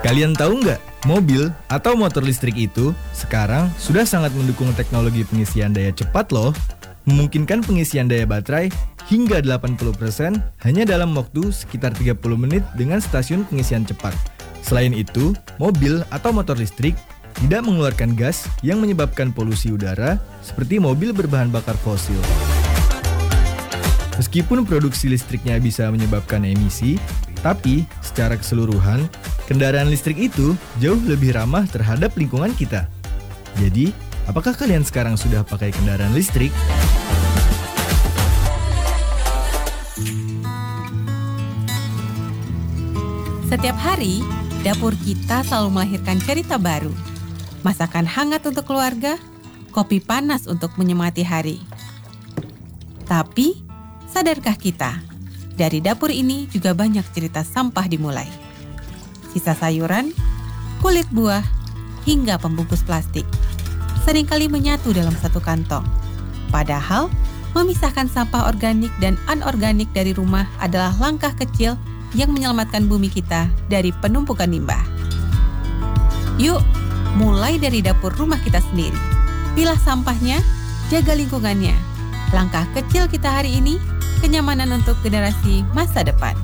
Kalian tahu nggak, mobil atau motor listrik itu sekarang sudah sangat mendukung teknologi pengisian daya cepat loh. Memungkinkan pengisian daya baterai hingga 80% hanya dalam waktu sekitar 30 menit dengan stasiun pengisian cepat. Selain itu, mobil atau motor listrik tidak mengeluarkan gas yang menyebabkan polusi udara seperti mobil berbahan bakar fosil. Meskipun produksi listriknya bisa menyebabkan emisi, tapi secara keseluruhan, kendaraan listrik itu jauh lebih ramah terhadap lingkungan kita. Jadi, apakah kalian sekarang sudah pakai kendaraan listrik? Setiap hari, dapur kita selalu melahirkan cerita baru. Masakan hangat untuk keluarga, kopi panas untuk menyemangati hari. Tapi, sadarkah kita, dari dapur ini juga banyak cerita sampah dimulai. Sisa sayuran, kulit buah, hingga pembungkus plastik seringkali menyatu dalam satu kantong. Padahal, memisahkan sampah organik dan anorganik dari rumah adalah langkah kecil yang menyelamatkan bumi kita dari penumpukan limbah. Yuk, mulai dari dapur rumah kita sendiri. Pilah sampahnya, jaga lingkungannya. Langkah kecil kita hari ini, kenyamanan untuk generasi masa depan.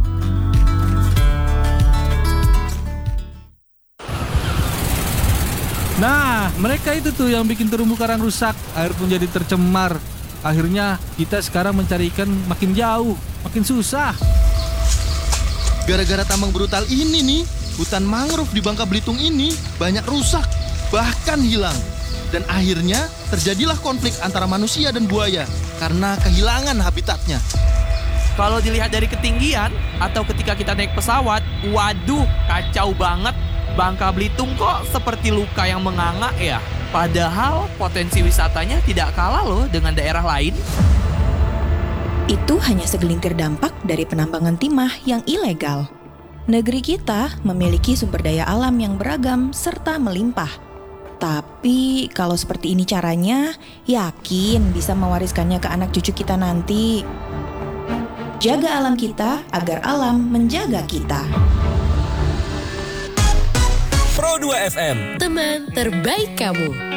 Nah, mereka itu tuh yang bikin terumbu karang rusak, air pun jadi tercemar. Akhirnya kita sekarang mencari ikan makin jauh, makin susah. Gara-gara tambang brutal ini nih, hutan mangrove di Bangka Belitung ini banyak rusak, bahkan hilang. Dan akhirnya terjadilah konflik antara manusia dan buaya karena kehilangan habitatnya. Kalau dilihat dari ketinggian atau ketika kita naik pesawat, waduh, kacau banget. Bangka Belitung kok seperti luka yang menganga ya. Padahal potensi wisatanya tidak kalah loh dengan daerah lain. Itu hanya segelintir dampak dari penambangan timah yang ilegal. Negeri kita memiliki sumber daya alam yang beragam serta melimpah. Tapi kalau seperti ini caranya, yakin bisa mewariskannya ke anak cucu kita nanti. Jaga alam kita agar alam menjaga kita. Pro 2 FM, teman terbaik kamu.